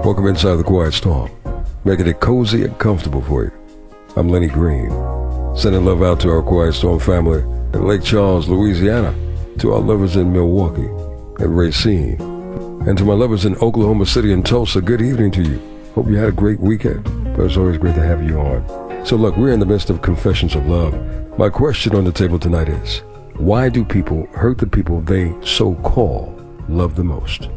Welcome inside the Quiet Storm, making it cozy and comfortable for you. I'm Lenny Green, sending love out to our Quiet Storm family in Lake Charles, Louisiana, to our lovers in Milwaukee and Racine, and to my lovers in Oklahoma City and Tulsa. Good evening to you. Hope you had a great weekend, but it's always great to have you on. So look, we're in the midst of Confessions of Love. My question on the table tonight is, why do people hurt the people they so-called love the most?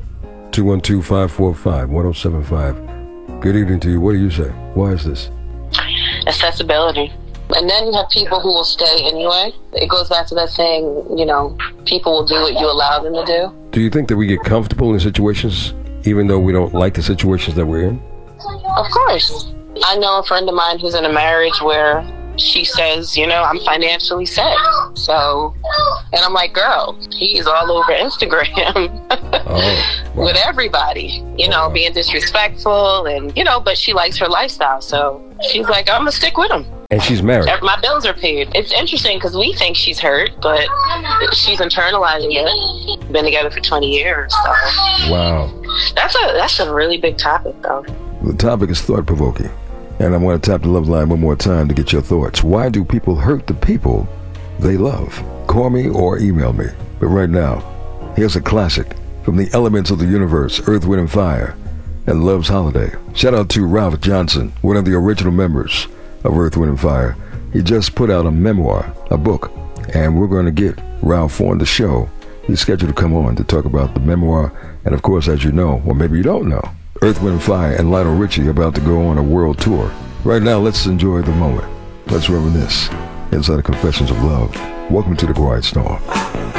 212-545-1075. Good evening to you. What do you say? Why is this? Accessibility. And then you have people who will stay anyway. It goes back to that saying, people will do what you allow them to do. Do you think that we get comfortable in situations even though we don't like the situations that we're in? Of course. I know a friend of mine who's in a marriage where she says, I'm financially set. So, and I'm like, girl, he's all over Instagram with everybody, being disrespectful and, but she likes her lifestyle. So she's like, I'm going to stick with him. And she's married. My bills are paid. It's interesting because we think she's hurt, but she's internalizing it. Been together for 20 years. So. Wow. That's a really big topic, though. The topic is thought-provoking. And I want to tap the love line one more time to get your thoughts. Why do people hurt the people they love? Call me or email me. But right now, here's a classic from the elements of the universe, Earth, Wind, and Fire, and Love's Holiday. Shout out to Ralph Johnson, one of the original members of Earth, Wind, and Fire. He just put out a memoir, a book, and we're going to get Ralph on the show. He's scheduled to come on to talk about the memoir. And of course, as you know, or maybe you don't know, Earth, Wind, and Fire and Lionel Richie about to go on a world tour. Right now, let's enjoy the moment. Let's reminisce inside the Confessions of Love. Welcome to the Quiet Storm.